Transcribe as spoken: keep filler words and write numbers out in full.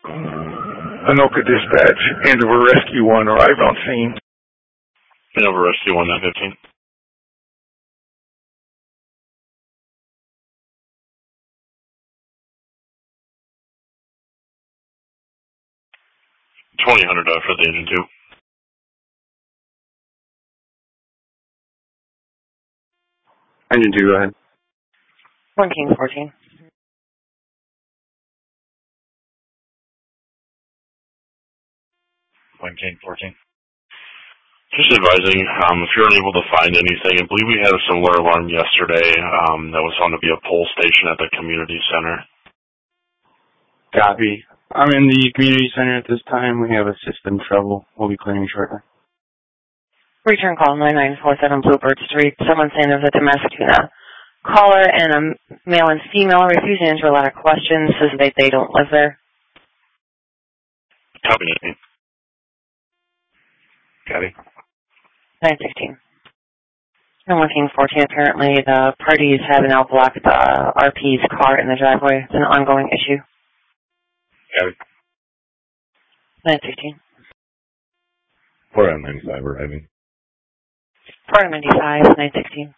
Anoka Dispatch, Andover Rescue one arrived on scene. Andover Rescue one, nine fifteen. twenty hundred uh, for the engine two. Engine two, go ahead. one King fourteen. one King fourteen. Just advising, um, if you're unable to find anything, I believe we had a similar alarm yesterday um, that was found to be a pole station at the community center. Copy. I'm in the community center at this time. We have a system trouble. We'll be clearing shortly. Return call nine nine four seven Bluebird Street. Someone saying there's a Temescuna caller and a male and female refusing to answer a lot of questions, says they, they don't live there. Copy. Copy. nine sixteen. And one King fourteen, apparently the parties have now blocked the R P's car in the driveway. It's an ongoing issue. Copy. nine sixteen. four M ninety-five arriving. four M ninety-five, nine sixteen.